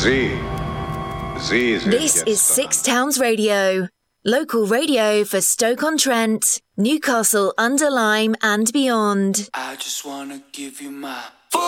Sie. Sie sind This jetzt is Six Towns Radio, local radio for Stoke-on-Trent, Newcastle under Lyme and beyond. I just wanna give you my